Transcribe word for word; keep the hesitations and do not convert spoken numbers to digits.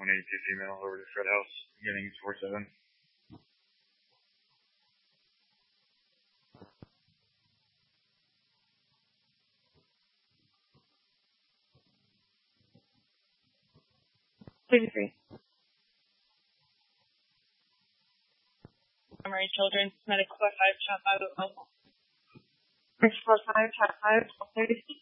one eighty-two female over to Fred House, beginning four seven. thirty-three. Primary Children's Medical five, chat five, oh, Principal five, chat five, twelve thirty-six.